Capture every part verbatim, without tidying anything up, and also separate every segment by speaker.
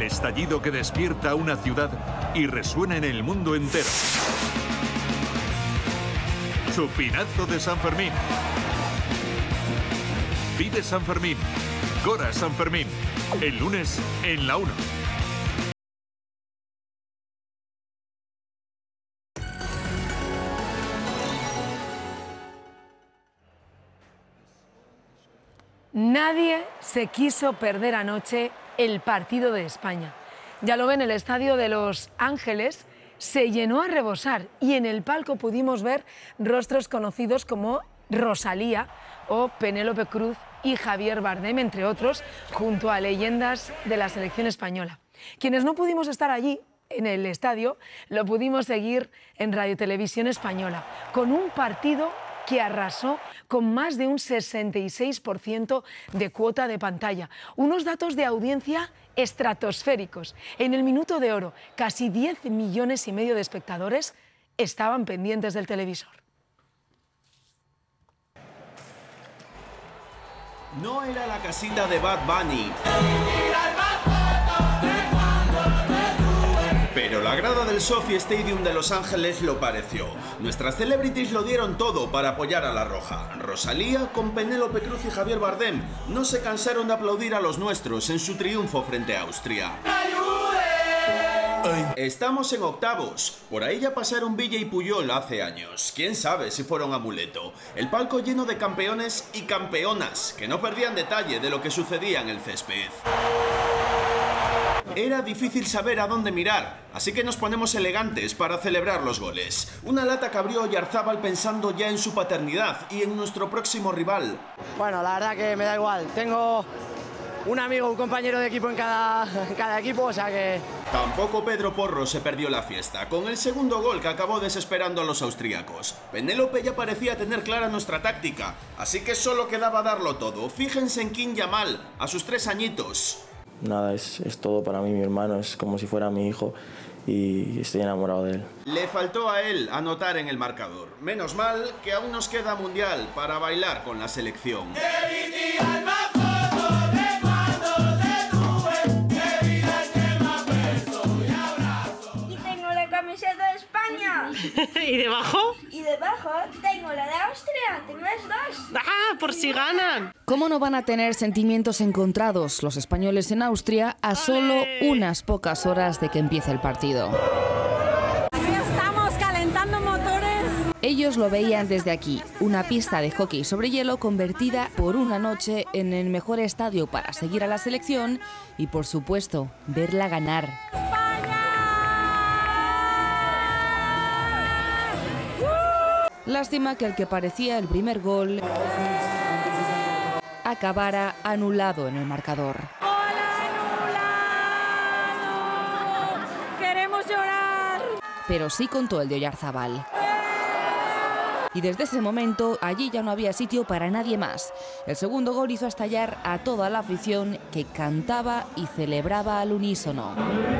Speaker 1: estallido que despierta a una ciudad y resuena en el mundo entero. Chupinazo de San Fermín. Vive San Fermín. Gora San Fermín. El lunes en la uno.
Speaker 2: Nadie se quiso perder anoche el partido de España. Ya lo ven, el estadio de Los Ángeles se llenó a rebosar y en el palco pudimos ver rostros conocidos como Rosalía o Penélope Cruz y Javier Bardem, entre otros, junto a leyendas de la selección española. Quienes no pudimos estar allí, en el estadio, lo pudimos seguir en Radio Televisión Española, con un partido que arrasó con más de un sesenta y seis por ciento de cuota de pantalla. Unos datos de audiencia estratosféricos. En el minuto de oro, casi diez millones y medio de espectadores estaban pendientes del televisor.
Speaker 3: No era la casita de Bad Bunny, pero la grada del SoFi Stadium de Los Ángeles lo pareció. Nuestras celebrities lo dieron todo para apoyar a la Roja. Rosalía, con Penélope Cruz y Javier Bardem, no se cansaron de aplaudir a los nuestros en su triunfo frente a Austria. Estamos en octavos. Por ahí ya pasaron Villa y Puyol hace años. Quién sabe si fueron amuleto. El palco lleno de campeones y campeonas que no perdían detalle de lo que sucedía en el césped. Era difícil saber a dónde mirar, así que nos ponemos elegantes para celebrar los goles. Una lata que abrió Oyarzábal pensando ya en su paternidad y en nuestro próximo rival.
Speaker 4: Bueno, la verdad que me da igual. Tengo un amigo, un compañero de equipo en cada, en cada equipo, o sea que...
Speaker 3: Tampoco Pedro Porro se perdió la fiesta, con el segundo gol que acabó desesperando a los austríacos. Penélope ya parecía tener clara nuestra táctica, así que solo quedaba darlo todo. Fíjense en King Yamal, a sus tres añitos.
Speaker 5: Nada, es, es todo para mí, mi hermano, es como si fuera mi hijo y estoy enamorado de él.
Speaker 3: Le faltó a él anotar en el marcador. Menos mal que aún nos queda Mundial para bailar con la selección.
Speaker 6: Y tengo la camiseta de España.
Speaker 7: ¿Y debajo?
Speaker 6: Y debajo tengo la de Austria, tengo las dos.
Speaker 7: ¡Ah, por si ganan!
Speaker 8: ¿Cómo no van a tener sentimientos encontrados los españoles en Austria a solo unas pocas horas de que empiece el partido?
Speaker 9: Estamos calentando motores.
Speaker 8: Ellos lo veían desde aquí, una pista de hockey sobre hielo convertida por una noche en el mejor estadio para seguir a la selección y, por supuesto, verla ganar. Lástima que el que parecía el primer gol acabara anulado en el marcador.
Speaker 9: ¡Hola, anulado! ¡Queremos llorar!
Speaker 8: Pero sí contó el de Oyarzábal. Y desde ese momento allí ya no había sitio para nadie más. El segundo gol hizo estallar a toda la afición que cantaba y celebraba al unísono.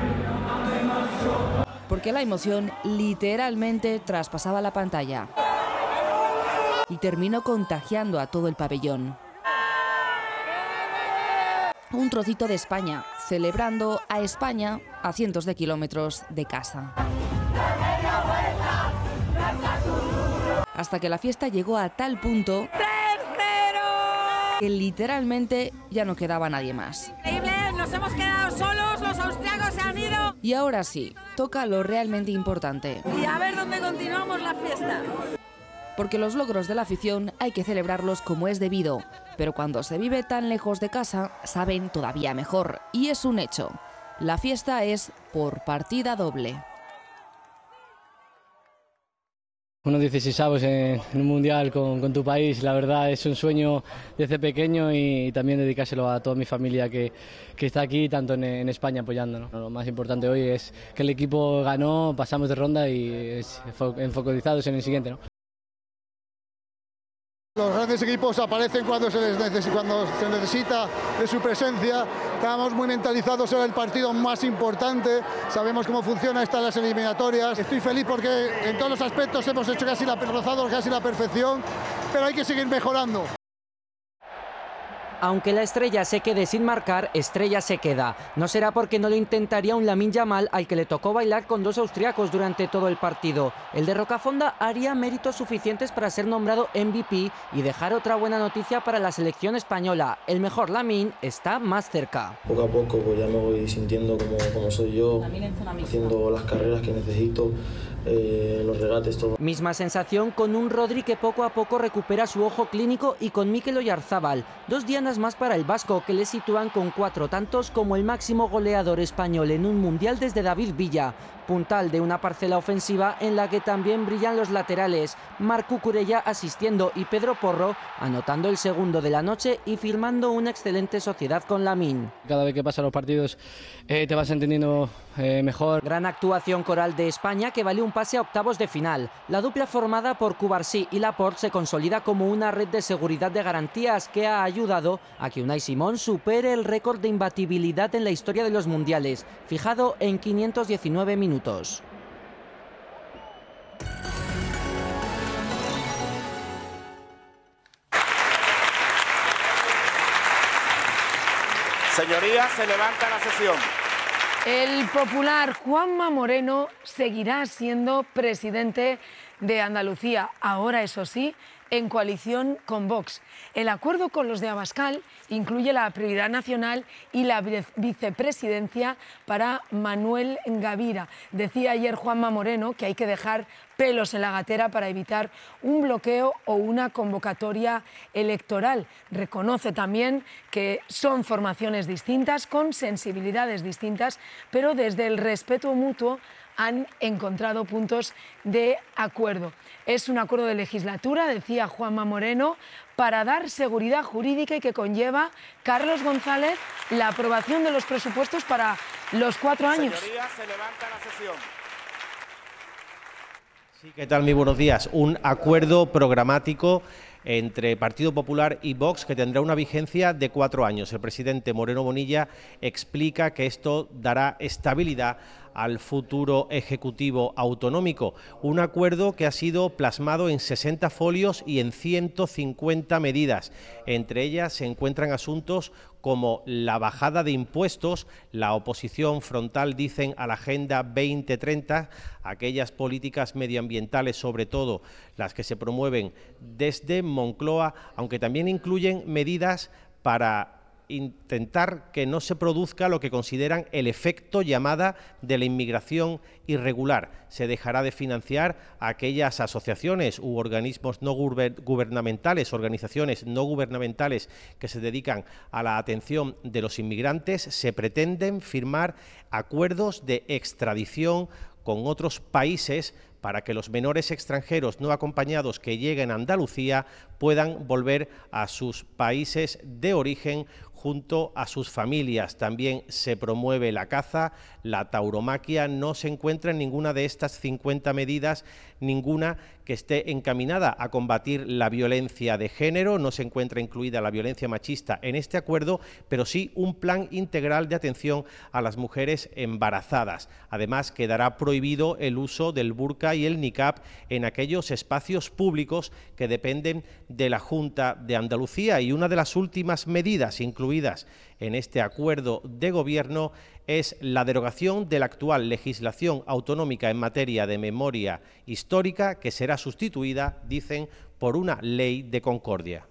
Speaker 8: Porque la emoción literalmente traspasaba la pantalla y terminó contagiando a todo el pabellón. Un trocito de España, celebrando a España a cientos de kilómetros de casa. Hasta que la fiesta llegó a tal punto que literalmente ya no quedaba nadie más.
Speaker 9: Increíble, nos hemos quedado solos, los austriacos se han ido.
Speaker 8: Y ahora sí, toca lo realmente importante.
Speaker 9: Y a ver dónde continuamos la fiesta.
Speaker 8: Porque los logros de la afición hay que celebrarlos como es debido, pero cuando se vive tan lejos de casa, saben todavía mejor. Y es un hecho. La fiesta es por partida doble.
Speaker 10: Unos dieciseisavos en, en un mundial con, con tu país, la verdad es un sueño desde pequeño y, y también dedicárselo a toda mi familia que, que está aquí, tanto en, en España apoyándonos. Lo más importante hoy es que el equipo ganó, pasamos de ronda y es, enfocalizados en el siguiente, ¿no?
Speaker 11: Los grandes equipos aparecen cuando se, les neces- cuando se necesita de su presencia. Estamos muy mentalizados en el partido más importante. Sabemos cómo funciona estas las eliminatorias. Estoy feliz porque en todos los aspectos hemos hecho casi la, rozado casi la perfección, pero hay que seguir mejorando.
Speaker 12: Aunque la estrella se quede sin marcar, estrella se queda. No será porque no lo intentaría un Lamine Yamal al que le tocó bailar con dos austriacos durante todo el partido. El de Rocafonda haría méritos suficientes para ser nombrado M V P y dejar otra buena noticia para la selección española. El mejor Lamine está más cerca.
Speaker 5: Poco a poco pues ya me voy sintiendo como, como soy yo, haciendo las carreras que necesito, eh, los regates, todo.
Speaker 12: Misma sensación con un Rodri que poco a poco recupera su ojo clínico y con Mikel Oyarzábal. Dos dianas más para el vasco, que le sitúan con cuatro tantos como el máximo goleador español en un mundial desde David Villa. Puntal de una parcela ofensiva en la que también brillan los laterales, Marc Cucurella asistiendo y Pedro Porro anotando el segundo de la noche y firmando una excelente sociedad con Lamine.
Speaker 10: Cada vez que pasan los partidos eh, te vas entendiendo eh, mejor.
Speaker 12: Gran actuación coral de España que valió un pase a octavos de final. La dupla formada por Cubarsí y Laporte se consolida como una red de seguridad de garantías que ha ayudado a que Unai Simón supere el récord de imbatibilidad en la historia de los mundiales, fijado en quinientos diecinueve minutos.
Speaker 13: Señorías, se levanta la sesión.
Speaker 2: El popular Juanma Moreno seguirá siendo presidente de Andalucía, ahora eso sí, en coalición con Vox. El acuerdo con los de Abascal incluye la prioridad nacional y la vicepresidencia para Manuel Gavira. Decía ayer Juanma Moreno que hay que dejar pelos en la gatera para evitar un bloqueo o una convocatoria electoral. Reconoce también que son formaciones distintas, con sensibilidades distintas, pero desde el respeto mutuo han encontrado puntos de acuerdo. Es un acuerdo de legislatura, decía Juanma Moreno, para dar seguridad jurídica y que conlleva, Carlos González, la aprobación de los presupuestos para los cuatro años.
Speaker 13: Señorías, se levanta la sesión.
Speaker 14: Sí, ¿qué tal? Muy buenos días. Un acuerdo programático entre Partido Popular y Vox que tendrá una vigencia de cuatro años. El presidente Moreno Bonilla explica que esto dará estabilidad al futuro Ejecutivo autonómico. Un acuerdo que ha sido plasmado en sesenta folios y en ciento cincuenta medidas. Entre ellas se encuentran asuntos como la bajada de impuestos, la oposición frontal, dicen, a la Agenda veinte treinta, aquellas políticas medioambientales, sobre todo las que se promueven desde Moncloa, aunque también incluyen medidas para intentar que no se produzca lo que consideran el efecto llamada de la inmigración irregular. Se dejará de financiar a aquellas asociaciones u organismos no gubernamentales, organizaciones no gubernamentales que se dedican a la atención de los inmigrantes. Se pretenden firmar acuerdos de extradición con otros países para que los menores extranjeros no acompañados que lleguen a Andalucía puedan volver a sus países de origen junto a sus familias. También se promueve la caza, la tauromaquia. No se encuentra en ninguna de estas cincuenta medidas ninguna que esté encaminada a combatir la violencia de género. No se encuentra incluida la violencia machista en este acuerdo, pero sí un plan integral de atención a las mujeres embarazadas. Además, quedará prohibido el uso del burka y el niqab en aquellos espacios públicos que dependen de la Junta de Andalucía. Y una de las últimas medidas incluidas en este acuerdo de gobierno es la derogación de la actual legislación autonómica en materia de memoria histórica, que será sustituida, dicen, por una ley de concordia.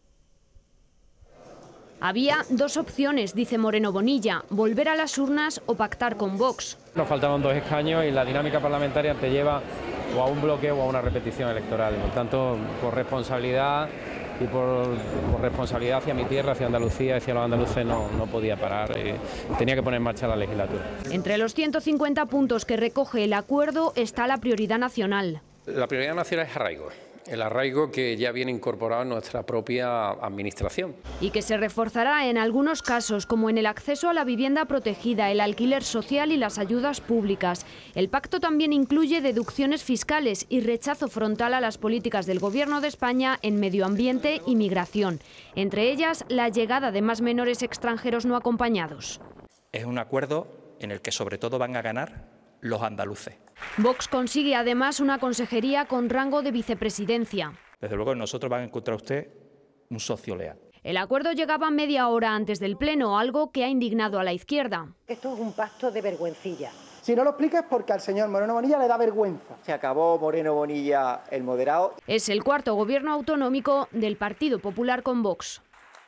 Speaker 15: Había dos opciones, dice Moreno Bonilla, volver a las urnas o pactar con Vox.
Speaker 16: Nos faltaban dos escaños y la dinámica parlamentaria te lleva o a un bloqueo o a una repetición electoral. Por tanto, por responsabilidad y por, por responsabilidad hacia mi tierra, hacia Andalucía, hacia los andaluces, no, no podía parar. Eh, tenía que poner en marcha la legislatura.
Speaker 15: Entre los ciento cincuenta puntos que recoge el acuerdo está la prioridad nacional.
Speaker 17: La prioridad nacional es arraigo. El arraigo que ya viene incorporado en nuestra propia administración.
Speaker 15: Y que se reforzará en algunos casos, como en el acceso a la vivienda protegida, el alquiler social y las ayudas públicas. El pacto también incluye deducciones fiscales y rechazo frontal a las políticas del Gobierno de España en medio ambiente y migración. Entre ellas, la llegada de más menores extranjeros no acompañados.
Speaker 18: Es un acuerdo en el que sobre todo van a ganar los andaluces.
Speaker 15: Vox consigue además una consejería con rango de vicepresidencia.
Speaker 18: Desde luego nosotros van a encontrar usted un socio leal.
Speaker 15: El acuerdo llegaba media hora antes del pleno, algo que ha indignado a la izquierda.
Speaker 19: Esto es un pacto de vergüencilla.
Speaker 20: Si no lo explicas es porque al señor Moreno Bonilla le da vergüenza.
Speaker 21: Se acabó Moreno Bonilla el moderado.
Speaker 15: Es el cuarto gobierno autonómico del Partido Popular con Vox.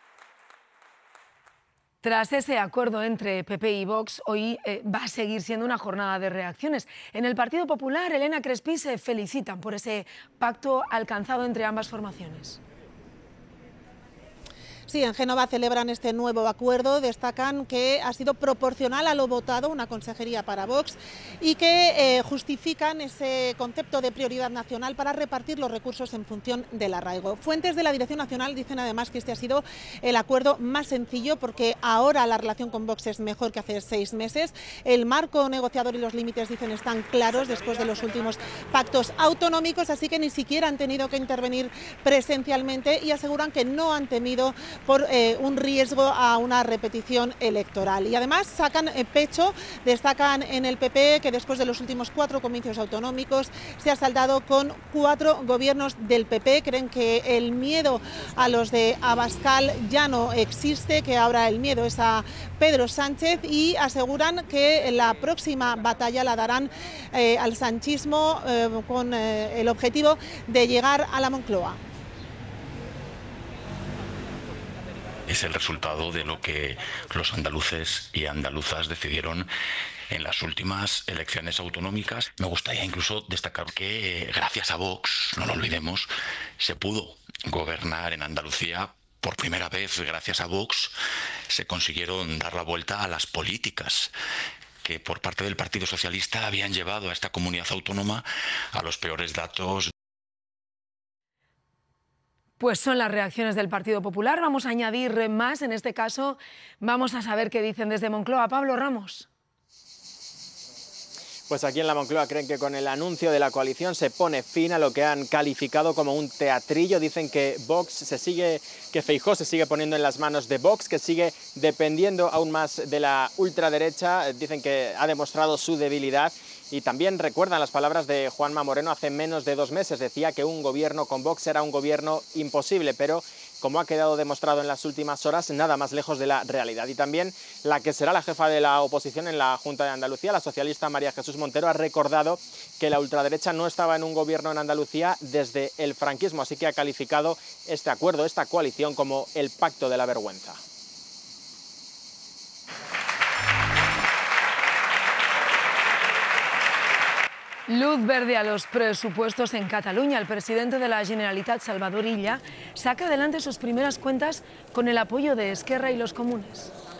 Speaker 2: Tras ese acuerdo entre P P y Vox, hoy eh, va a seguir siendo una jornada de reacciones. En el Partido Popular, Elena Crespí se felicitan por ese pacto alcanzado entre ambas formaciones.
Speaker 22: Sí, en Génova celebran este nuevo acuerdo, destacan que ha sido proporcional a lo votado, una consejería para Vox, y que eh, justifican ese concepto de prioridad nacional para repartir los recursos en función del arraigo. Fuentes de la Dirección Nacional dicen además que este ha sido el acuerdo más sencillo porque ahora la relación con Vox es mejor que hace seis meses. El marco negociador y los límites, dicen, están claros después de los últimos pactos autonómicos, así que ni siquiera han tenido que intervenir presencialmente y aseguran que no han temido por eh, un riesgo a una repetición electoral. Y además sacan eh, pecho, destacan en el P P que después de los últimos cuatro comicios autonómicos se ha saldado con cuatro gobiernos del P P. Creen que el miedo a los de Abascal ya no existe, que ahora el miedo es a Pedro Sánchez, y aseguran que la próxima batalla la darán eh, al sanchismo eh, con eh, el objetivo de llegar a la Moncloa.
Speaker 23: Es el resultado de lo que los andaluces y andaluzas decidieron en las últimas elecciones autonómicas. Me gustaría incluso destacar que gracias a Vox, no lo olvidemos, se pudo gobernar en Andalucía. Por primera vez, gracias a Vox, se consiguieron dar la vuelta a las políticas que por parte del Partido Socialista habían llevado a esta comunidad autónoma a los peores datos.
Speaker 2: Pues son las reacciones del Partido Popular. Vamos a añadir más. En este caso, vamos a saber qué dicen desde Moncloa. Pablo Ramos.
Speaker 24: Pues aquí en la Moncloa creen que con el anuncio de la coalición se pone fin a lo que han calificado como un teatrillo. Dicen que Vox se sigue, que Feijóo se sigue poniendo en las manos de Vox, que sigue dependiendo aún más de la ultraderecha. Dicen que ha demostrado su debilidad. Y también recuerdan las palabras de Juanma Moreno hace menos de dos meses. Decía que un gobierno con Vox era un gobierno imposible, pero como ha quedado demostrado en las últimas horas, nada más lejos de la realidad. Y también la que será la jefa de la oposición en la Junta de Andalucía, la socialista María Jesús Montero, ha recordado que la ultraderecha no estaba en un gobierno en Andalucía desde el franquismo, así que ha calificado este acuerdo, esta coalición, como el pacto de la vergüenza.
Speaker 2: Luz verde a los presupuestos en Cataluña. El presidente de la Generalitat, Salvador Illa, saca adelante sus primeras cuentas con el apoyo de Esquerra y los comunes.